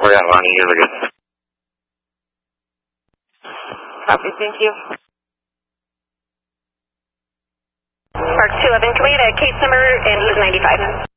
Oh yeah, Lonnie, you're good. Copy, thank you. Park 211, can we get a case number and he's 95?